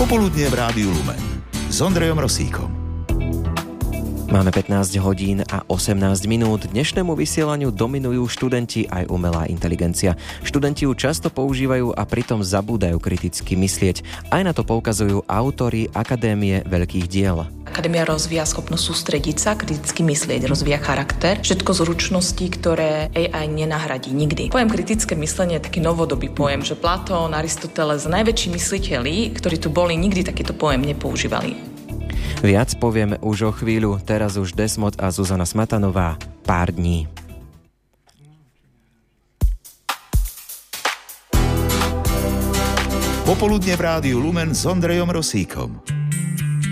Popoludnie v Rádiu Lumen s Ondrejom Rosíkom. Máme 15 hodín a 18 minút. Dnešnému vysielaniu dominujú študenti aj umelá inteligencia. Študenti ju často používajú a pritom zabúdajú kriticky myslieť. Aj na to poukazujú autori Akadémie veľkých diel. Akadémia rozvíja schopnosť sústrediť sa, kriticky myslieť, rozvíja charakter. Všetko zručnosti, ktoré AI nenahradí nikdy. Pojem kritické myslenie je taký novodobý pojem, že Platón, Aristoteles, najväčší mysliteľi, ktorí tu boli, nikdy takýto pojem nepoužívali. Viac povieme už o chvíľu, teraz už Desmod a Zuzana Smatanová. Pár dní. Popoludne v Rádiu Lumen s Ondrejom Rosíkom.